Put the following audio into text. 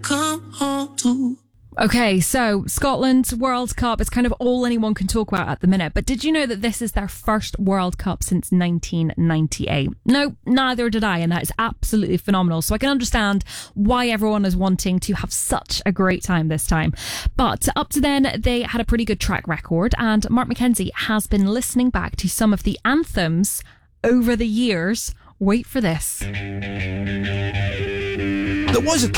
come home to. Okay, so Scotland's World Cup is kind of all anyone can talk about at the minute. But did you know that this is their first World Cup since 1998? No, neither did I, and that is absolutely phenomenal. So I can understand why everyone is wanting to have such a great time this time. But up to then, they had a pretty good track record, and Mark Mackenzie has been listening back to some of the anthems over the years. Wait for this. There was a